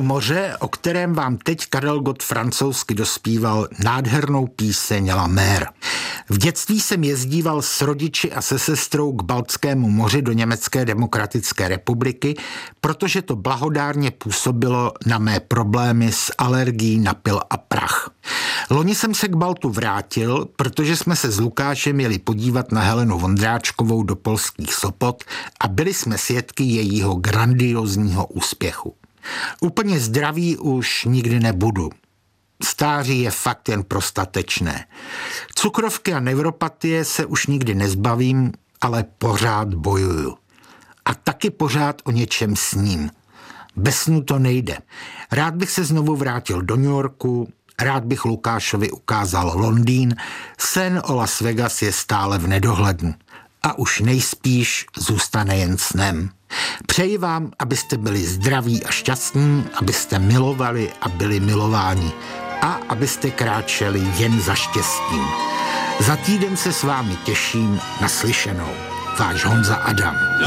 moře, o kterém vám teď Karel Gott francouzsky dospíval nádhernou píseň La Mer. V dětství jsem jezdíval s rodiči a se sestrou k Baltskému moři do Německé demokratické republiky, protože to blahodárně působilo na mé problémy s alergií na pyl a prach. Loni jsem se k Baltu vrátil, protože jsme se s Lukášem jeli podívat na Helenu Vondráčkovou do polských Sopot a byli jsme svědky jejího grandiozního úspěchu. Úplně zdravý už nikdy nebudu. Stáří je fakt jen prostatečné. Cukrovky a neuropatie se už nikdy nezbavím, ale pořád bojuju. A taky pořád o něčem sním. Bez snu to nejde. Rád bych se znovu vrátil do New Yorku, rád bych Lukášovi ukázal Londýn, sen o Las Vegas je stále v nedohlednu. A už nejspíš zůstane jen snem. Přeji vám, abyste byli zdraví a šťastní, abyste milovali a byli milováni a abyste kráčeli jen za štěstím. Za týden se s vámi těším, naslyšenou. Váš Honza Adam.